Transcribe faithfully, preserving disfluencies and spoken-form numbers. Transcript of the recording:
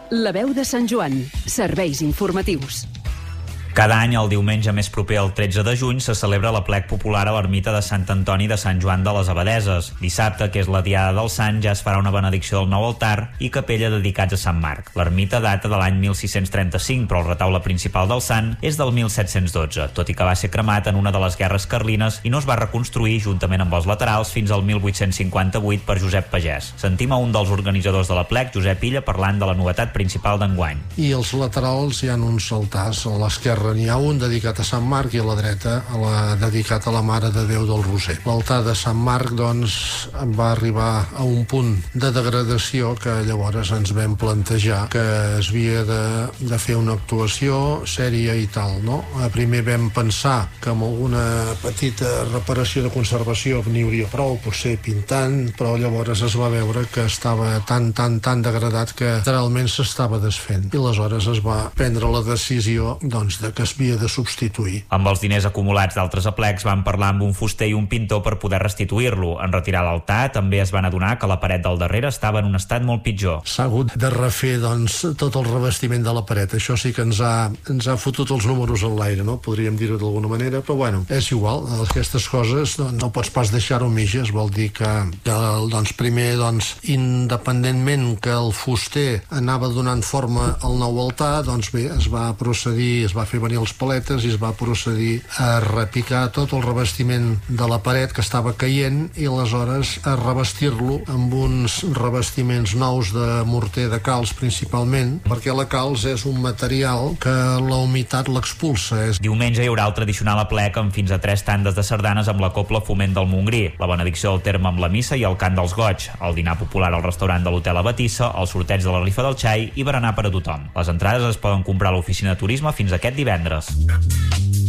La veu de Sant Joan. Serveis informatius. Cada any, el diumenge més proper al tretze de juny, se celebra l'aplec popular a l'ermita de Sant Antoni de Sant Joan de les Abadeses. Dissabte, que és la diada del sant, ja es farà una benedicció del nou altar i capella dedicats a Sant Marc. L'ermita data de l'any mil sis-cents trenta-cinc, però el retaule principal del sant és del mil set-cents dotze, tot i que va ser cremat en una de les guerres carlines i no es va reconstruir, juntament amb els laterals, fins al mil vuit-cents cinquanta-vuit per Josep Pagès. Sentim a un dels organitzadors de l'aplec, Josep Illa, parlant de la novetat principal d'enguany. I als laterals hi ha uns altars. A l'esquerra n'hi ha un dedicat a Sant Marc i a la dreta a la, dedicat a la Mare de Déu del Roser. L'altar de Sant Marc, doncs, va arribar a un punt de degradació que llavors ens vam plantejar que es havia de, de fer una actuació sèria i tal, no? Primer vam pensar que amb alguna petita reparació de conservació n'hi hauria prou, potser pintant, però llavors es va veure que estava tan, tan, tan degradat que literalment s'estava desfent. I aleshores es va prendre la decisió, doncs, de que es havia de substituir. Amb els diners acumulats d'altres aplecs van parlar amb un fuster i un pintor per poder restituir-lo. En retirar l'altar també es van adonar que la paret del darrere estava en un estat molt pitjor. S'ha hagut de refer, doncs, tot el revestiment de la paret. Això sí que ens ha, ens ha fotut els números en l'aire, no? Podríem dir-ho d'alguna manera, però bueno, és igual. Aquestes coses doncs, no pots pas deixar-ho mitges. Vol dir que, que doncs, primer, doncs, independentment que el fuster anava donant forma al nou altar, doncs bé, es va procedir, es va fer venir els paletes i es va procedir a repicar tot el revestiment de la paret que estava caient i aleshores a revestir-lo amb uns revestiments nous de morter de calç principalment, perquè la calç és un material que la humitat l'expulsa. Diumenge hi haurà el tradicional aplec amb fins a tres tandes de sardanes amb la cobla Foment del Montgrí, la benedicció del terme amb la missa i el cant dels goig, el dinar popular al restaurant de l'Hotel Abatissa, el sorteig de la rifa del xai i berenar per a tothom. Les entrades es poden comprar a l'oficina de turisme fins aquest divendres.